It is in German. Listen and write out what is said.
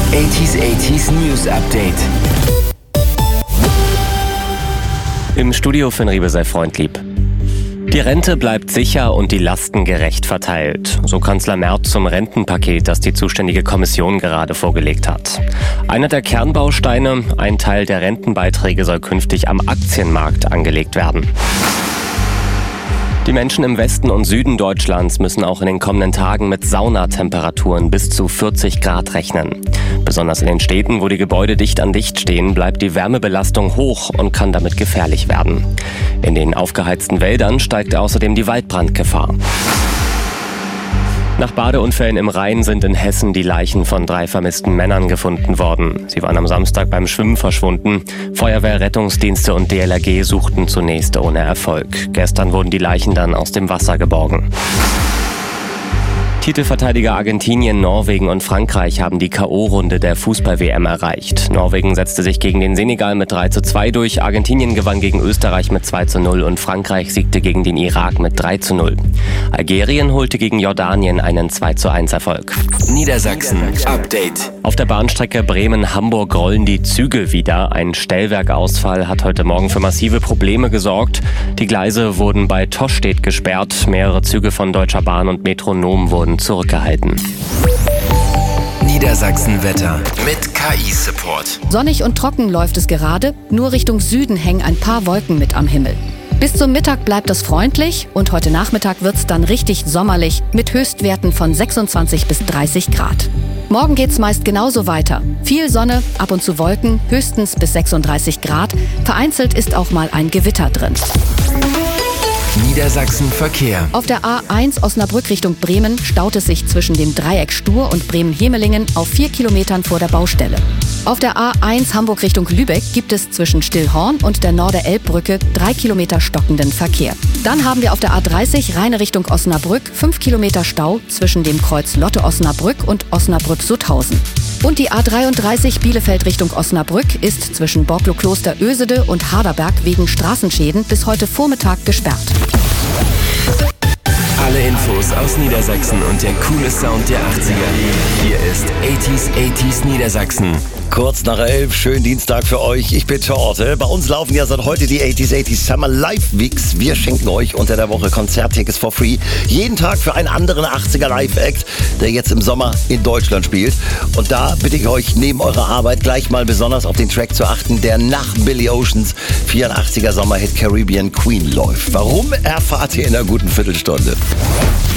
80s News Update. Im Studio Finn Riebe sei freundlieb. Die Rente bleibt sicher und die Lasten gerecht verteilt. So Kanzler Merz zum Rentenpaket, das die zuständige Kommission gerade vorgelegt hat. Einer der Kernbausteine, ein Teil der Rentenbeiträge soll künftig am Aktienmarkt angelegt werden. Die Menschen im Westen und Süden Deutschlands müssen auch in den kommenden Tagen mit Saunatemperaturen bis zu 40 Grad rechnen. Besonders in den Städten, wo die Gebäude dicht an dicht stehen, bleibt die Wärmebelastung hoch und kann damit gefährlich werden. In den aufgeheizten Wäldern steigt außerdem die Waldbrandgefahr. Nach Badeunfällen im Rhein sind in Hessen die Leichen von 3 vermissten Männern gefunden worden. Sie waren am Samstag beim Schwimmen verschwunden. Feuerwehr, Rettungsdienste und DLRG suchten zunächst ohne Erfolg. Gestern wurden die Leichen dann aus dem Wasser geborgen. Titelverteidiger Argentinien, Norwegen und Frankreich haben die K.O.-Runde der Fußball-WM erreicht. Norwegen setzte sich gegen den Senegal mit 3:2 durch, Argentinien gewann gegen Österreich mit 2:0 und Frankreich siegte gegen den Irak mit 3:0. Algerien holte gegen Jordanien einen 2:1 Erfolg. Niedersachsen Update. Auf der Bahnstrecke Bremen-Hamburg rollen die Züge wieder. Ein Stellwerkausfall hat heute Morgen für massive Probleme gesorgt. Die Gleise wurden bei Toschstedt gesperrt. Mehrere Züge von Deutscher Bahn und Metronom wurden zurückgehalten. Niedersachsen Wetter mit KI-Support. Sonnig und trocken läuft es gerade, nur Richtung Süden hängen ein paar Wolken mit am Himmel. Bis zum Mittag bleibt es freundlich und heute Nachmittag wird es dann richtig sommerlich mit Höchstwerten von 26 bis 30 Grad. Morgen geht's meist genauso weiter. Viel Sonne, ab und zu Wolken, höchstens bis 36 Grad. Vereinzelt ist auch mal ein Gewitter drin. Niedersachsen Verkehr. Auf der A1 Osnabrück Richtung Bremen staut es sich zwischen dem Dreieck Stur und Bremen-Hemelingen auf 4 Kilometern vor der Baustelle. Auf der A1 Hamburg Richtung Lübeck gibt es zwischen Stillhorn und der Norder-Elb-Brücke 3 Kilometer stockenden Verkehr. Dann haben wir auf der A30 Rheine Richtung Osnabrück 5 Kilometer Stau zwischen dem Kreuz Lotte-Osnabrück und Osnabrück-Sutthausen. Und die A33 Bielefeld Richtung Osnabrück ist zwischen Borklo-Kloster-Ösede und Harderberg wegen Straßenschäden bis heute Vormittag gesperrt. Alle Infos aus Niedersachsen und der coole Sound der 80er. Hier ist 80s Niedersachsen. Kurz nach 11, schönen Dienstag für euch. Ich bin Torte. Bei uns laufen ja seit heute die 80s Summer Live Weeks. Wir schenken euch unter der Woche Konzerttickets for free. Jeden Tag für einen anderen 80er Live-Act, der jetzt im Sommer in Deutschland spielt. Und da bitte ich euch, neben eurer Arbeit gleich mal besonders auf den Track zu achten, der nach Billy Oceans 84er Sommerhit Caribbean Queen läuft. Warum, erfahrt ihr in einer guten Viertelstunde.